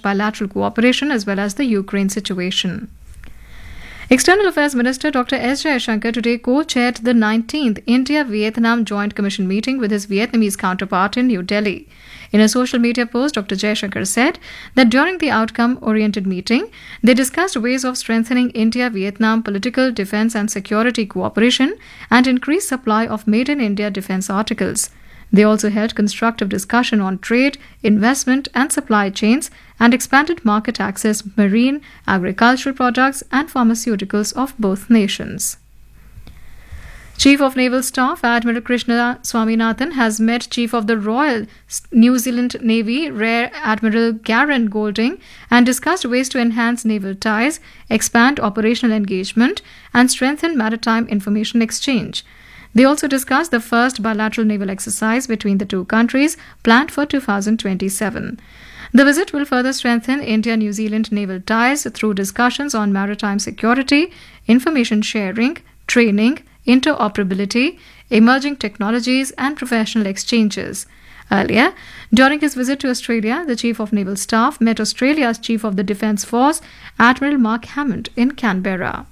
bilateral cooperation as well as the Ukraine situation. External Affairs Minister Dr. S. Jaishankar today co-chaired the 19th India-Vietnam Joint Commission meeting with his Vietnamese counterpart in New Delhi. In a social media post, Dr. Jaishankar said that during the outcome-oriented meeting, they discussed ways of strengthening India-Vietnam political, defence and security cooperation and increased supply of made-in-India defence articles. They also held constructive discussion on trade, investment and supply chains and expanded market access, marine, agricultural products and pharmaceuticals of both nations. Chief of Naval Staff Admiral Krishna Swaminathan has met Chief of the Royal New Zealand Navy Rear Admiral Garen Golding and discussed ways to enhance naval ties, expand operational engagement and strengthen maritime information exchange. They also discussed the first bilateral naval exercise between the two countries planned for 2027. The visit will further strengthen India-New Zealand naval ties through discussions on maritime security, information sharing, training, interoperability, emerging technologies and professional exchanges. Earlier, during his visit to Australia, the Chief of Naval Staff met Australia's Chief of the Defence Force, Admiral Mark Hammond, in Canberra.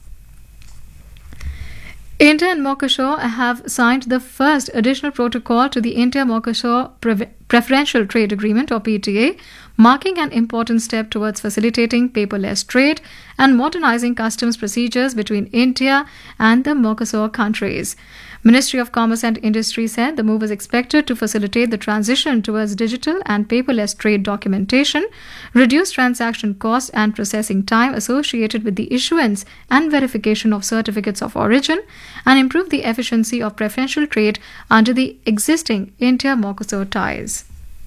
India and Mercosur have signed the first additional protocol to the India-Mercosur Preferential Trade Agreement or PTA, marking an important step towards facilitating paperless trade and modernizing customs procedures between India and the Mercosur countries. Ministry of Commerce and Industry said the move is expected to facilitate the transition towards digital and paperless trade documentation, reduce transaction costs and processing time associated with the issuance and verification of certificates of origin, and improve the efficiency of preferential trade under the existing India-Mercosur ties.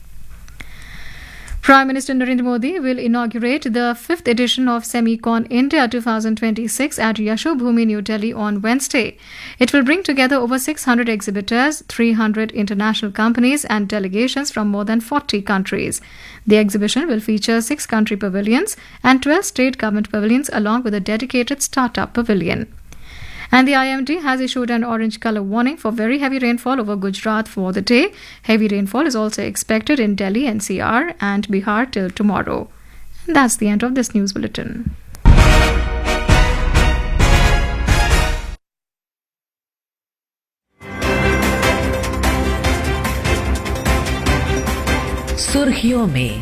Prime Minister Narendra Modi will inaugurate the 5th edition of Semicon India 2026 at Yashobhoomi, New Delhi on Wednesday. It will bring together over 600 exhibitors, 300 international companies and delegations from more than 40 countries. The exhibition will feature 6 country pavilions and 12 state government pavilions along with a dedicated startup pavilion. And the IMD has issued an orange colour warning for very heavy rainfall over Gujarat for the day. Heavy rainfall is also expected in Delhi, NCR and Bihar till tomorrow. And that's the end of this news bulletin. सुर्खियों में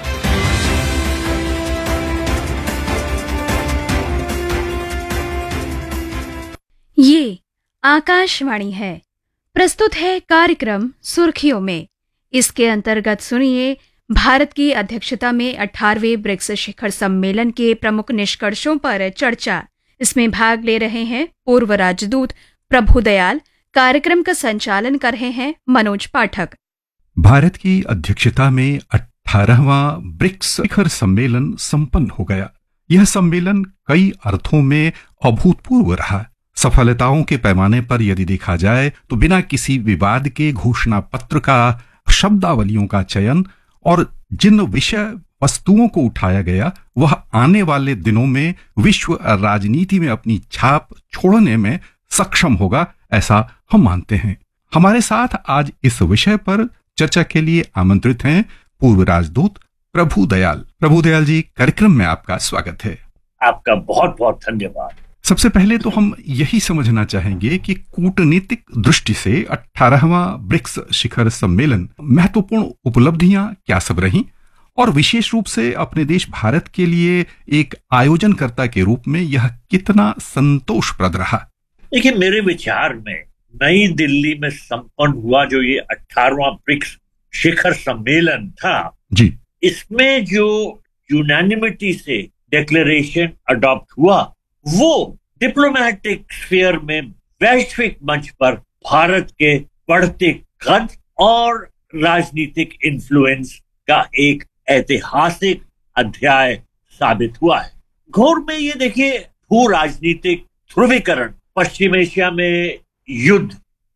ये आकाशवाणी है। प्रस्तुत है कार्यक्रम सुर्खियों में। इसके अंतर्गत सुनिए भारत की अध्यक्षता में 18वें ब्रिक्स शिखर सम्मेलन के प्रमुख निष्कर्षों पर चर्चा। इसमें भाग ले रहे हैं पूर्व राजदूत प्रभुदयाल। कार्यक्रम का संचालन कर रहे हैं मनोज पाठक। भारत की अध्यक्षता में 18वां ब्रिक्स शिखर सम्मेलन संपन्न हो गया। यह सम्मेलन कई अर्थों में अभूतपूर्व रहा। सफलताओं के पैमाने पर यदि देखा जाए तो बिना किसी विवाद के घोषणा पत्र का, शब्दावलियों का चयन और जिन विषय वस्तुओं को उठाया गया वह आने वाले दिनों में विश्व राजनीति में अपनी छाप छोड़ने में सक्षम होगा, ऐसा हम मानते हैं। हमारे साथ आज इस विषय पर चर्चा के लिए आमंत्रित हैं पूर्व राजदूत प्रभुदयाल। प्रभुदयाल जी, कार्यक्रम में आपका स्वागत है। आपका बहुत बहुत धन्यवाद। सबसे पहले तो हम यही समझना चाहेंगे कि कूटनीतिक दृष्टि से 18वां ब्रिक्स शिखर सम्मेलन महत्वपूर्ण उपलब्धियां क्या सब रहीं और विशेष रूप से अपने देश भारत के लिए एक आयोजनकर्ता के रूप में यह कितना संतोषप्रद रहा? देखिए, मेरे विचार में नई दिल्ली में संपन्न हुआ जो ये 18वां ब्रिक्स शिखर सम्मेलन था जी, इसमें जो यूनानिमिटी से डिक्लेरेशन अडॉप्ट हुआ वो डिप्लोमेटिक स्फीयर में वैश्विक मंच पर भारत के बढ़ते कद और राजनीतिक इन्फ्लुएंस का एक ऐतिहासिक अध्याय साबित हुआ है। घोर में ये देखिए, भू राजनीतिक ध्रुवीकरण, पश्चिम एशिया में युद्ध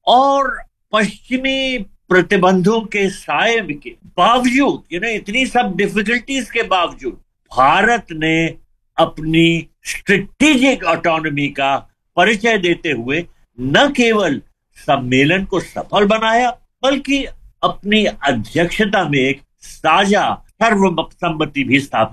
और पश्चिमी प्रतिबंधों के साये के बावजूद, इतनी सब डिफिकल्टीज के बावजूद भारत ने अपनी स्ट्रेटेजिक ऑटोनॉमी का परिचय देते हुए न केवल सम्मेलन को सफल बनाया बल्कि अपनी अध्यक्षता में एक साझा सर्वसम्मति भी स्थापित